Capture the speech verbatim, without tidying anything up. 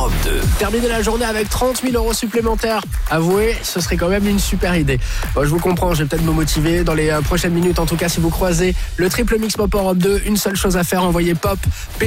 Europe deux. Terminer la journée avec trente mille euros supplémentaires. Avouez, ce serait quand même une super idée. Bon, je vous comprends, je vais peut-être me motiver dans les prochaines minutes. En tout cas, si vous croisez le triple mix Pop Europe deux, une seule chose à faire, envoyez Pop